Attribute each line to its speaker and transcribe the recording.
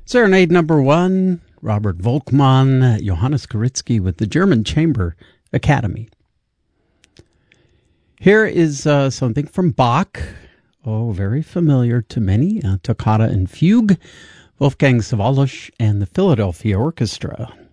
Speaker 1: Serenade number 1, Robert Volkmann, Johannes Karitzky with the German Chamber Academy. Here is something from Bach, very familiar to many, Toccata and Fugue, Wolfgang Sawallisch and the Philadelphia Orchestra.